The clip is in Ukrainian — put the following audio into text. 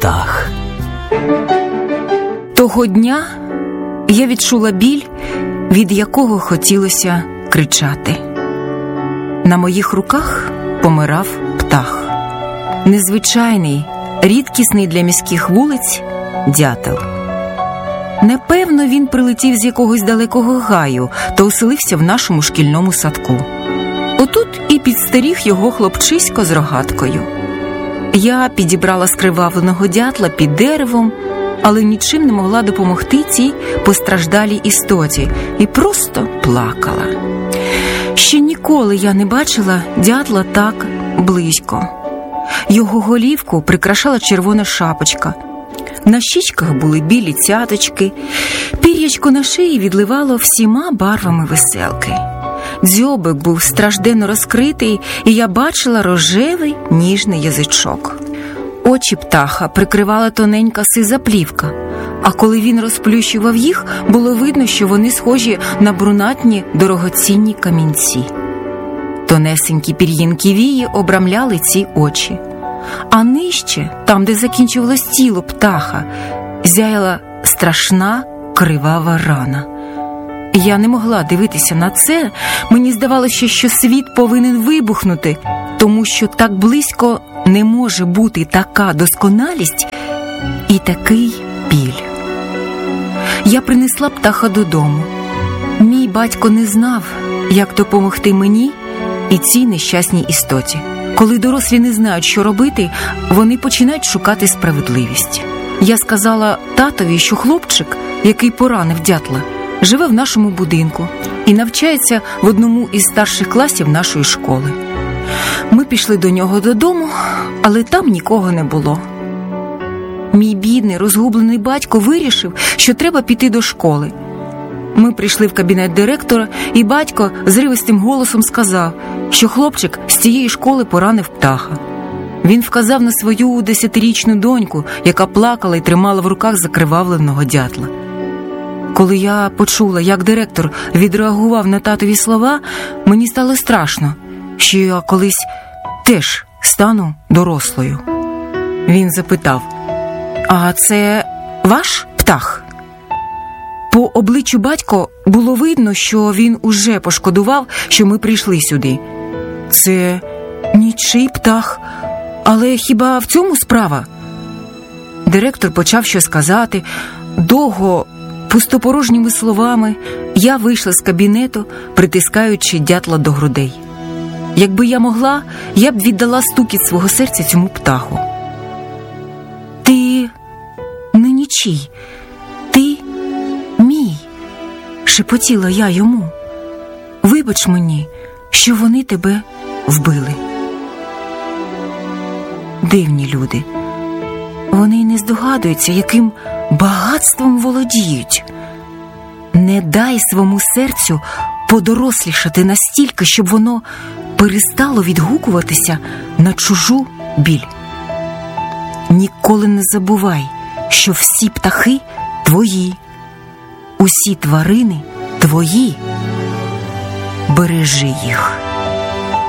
птах. Того дня я відчула біль, від якого хотілося кричати. На моїх руках помирав птах. Незвичайний, рідкісний для міських вулиць дятел. Напевно, він прилетів з якогось далекого гаю та оселився в нашому шкільному садку. Отут і підстеріг його хлопчисько з рогаткою. Я підібрала скривавленого дятла під деревом, але нічим не могла допомогти цій постраждалій істоті і просто плакала. Ще ніколи я не бачила дятла так близько. Його голівку прикрашала червона шапочка. На щічках були білі цяточки, пір'ячко на шиї відливало всіма барвами веселки. Дзьобик був стражденно розкритий, і я бачила рожевий ніжний язичок. Очі птаха прикривала тоненька сиза плівка, а коли він розплющував їх, було видно, що вони схожі на брунатні дорогоцінні камінці. Тонесенькі пір'їнкі вії обрамляли ці очі. А нижче, там, де закінчувалось тіло птаха, зяяла страшна кривава рана. Я не могла дивитися на це, мені здавалося, що світ повинен вибухнути, тому що так близько не може бути така досконалість і такий біль. Я принесла птаха додому. Мій батько не знав, як допомогти мені і цій нещасній істоті. Коли дорослі не знають, що робити, вони починають шукати справедливість. Я сказала татові, що хлопчик, який поранив дятла, живе в нашому будинку і навчається в одному із старших класів нашої школи. Ми пішли до нього додому, але там нікого не було. Мій бідний, розгублений батько вирішив, що треба піти до школи. Ми прийшли в кабінет директора, і батько зривистим голосом сказав, що хлопчик з цієї школи поранив птаха. Він вказав на свою 10-річну доньку, яка плакала і тримала в руках закривавленого дятла. Коли я почула, як директор відреагував на татові слова, мені стало страшно, що я колись теж стану дорослою. Він запитав: «А це ваш птах?» По обличчю батька було видно, що він уже пошкодував, що ми прийшли сюди. «Це нічий птах, але хіба в цьому справа?» Директор почав щось сказати. Довго, пустопорожніми словами, я вийшла з кабінету, притискаючи дятла до грудей. Якби я могла, я б віддала стукіт свого серця цьому птаху. «Ти не нічий, ти мій», – шепотіла я йому. «Вибач мені, що вони тебе вбили». Дивні люди. Вони й не здогадуються, яким багатством володіють. Не дай своєму серцю подорослішати настільки, щоб воно перестало відгукуватися на чужу біль. Ніколи не забувай, що всі птахи твої, усі тварини твої. Бережи їх.